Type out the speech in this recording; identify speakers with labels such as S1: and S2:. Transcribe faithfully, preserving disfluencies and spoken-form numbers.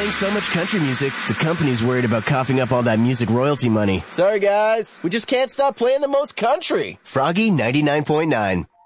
S1: playing so much country music, the company's worried about coughing up all that music royalty money. Sorry, guys. We just can't stop playing the most country. Froggy ninety-nine point nine.